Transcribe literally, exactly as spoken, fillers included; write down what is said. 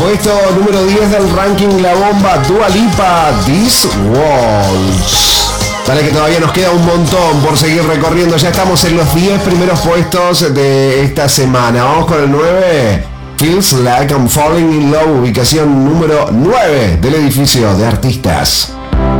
Puesto número diez del ranking La Bomba, Dua Lipa, This Walls. Dale que todavía nos queda un montón por seguir recorriendo. Ya estamos en los diez primeros puestos de esta semana. Vamos con el nueve. Feels Like I'm Falling in Love, ubicación número nueve del edificio de artistas.